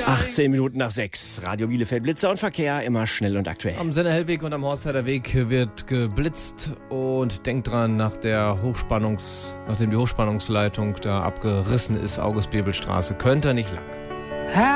18 Minuten nach 6. Radio Bielefeld, Blitzer und Verkehr, immer schnell und aktuell. Am Senner-Hellweg und am Horstherder Weg wird geblitzt und denkt dran, nachdem die Hochspannungsleitung da abgerissen ist, August-Bebel-Straße, könnte er nicht lang.